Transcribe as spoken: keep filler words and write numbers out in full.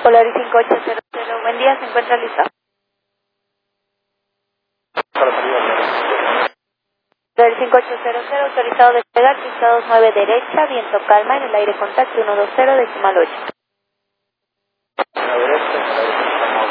Polaris cinco ocho cero cero, buen día, ¿se encuentra listo? Para salida. Polaris cinco ocho cero cero, autorizado de despegar, pistados nueve derecha, viento calma, en el aire contacto uno dos cero, decimal ocho.